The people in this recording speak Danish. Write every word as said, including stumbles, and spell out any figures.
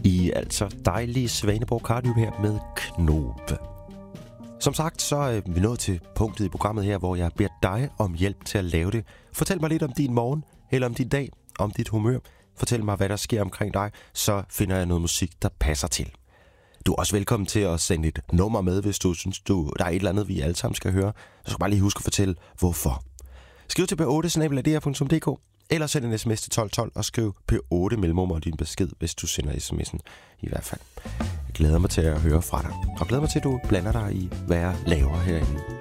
i altså dejlige Svaneborg Cardium her med Knope. Som sagt, så er vi nået til punktet i programmet her, hvor jeg beder dig om hjælp til at lave det. Fortæl mig lidt om din morgen, eller om din dag, om dit humør. Fortæl mig, hvad der sker omkring dig, så finder jeg noget musik, der passer til. Du er også velkommen til at sende et nummer med, hvis du synes, du, der er et eller andet, vi alle sammen skal høre. Så skal bare lige huske at fortælle, hvorfor. Skriv til p otte snabel-a d r punktum d k, eller send en sms til tolv tolv og skriv p otte mellemrum og din besked, hvis du sender sms'en i hvert fald. Jeg glæder mig til at høre fra dig, og glæder mig til, at du blander dig i, hvad jeg laver herinde.